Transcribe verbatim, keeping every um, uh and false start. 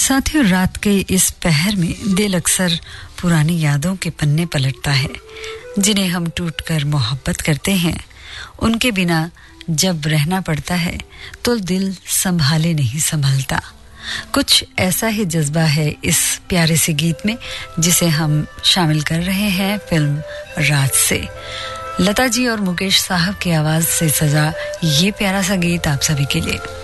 साथियों, रात के इस पहर में दिल अक्सर पुरानी यादों के पन्ने पलटता है, जिन्हें हम टूटकर मोहब्बत करते हैं। उनके बिना जब रहना पड़ता है तो दिल संभाले नहीं संभलता। कुछ ऐसा ही जज्बा है इस प्यारे से गीत में, जिसे हम शामिल कर रहे हैं फिल्म राज से। लता जी और मुकेश साहब की आवाज से सजा ये प्यारा सा गीत आप सभी के लिए।